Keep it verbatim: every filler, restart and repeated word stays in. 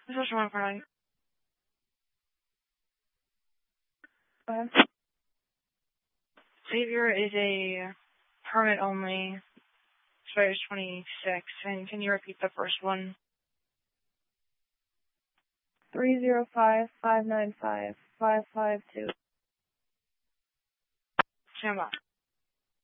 This is one for nine. Okay. Xavier is a permit only. Expires twenty-six. And can you repeat the first one? Three zero five five nine five five five two. Stand by.